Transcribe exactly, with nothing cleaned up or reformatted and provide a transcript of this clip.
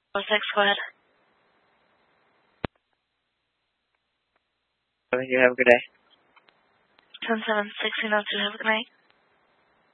oh six, go ahead. You have a good day. ten seven sixteen oh two, have a good night.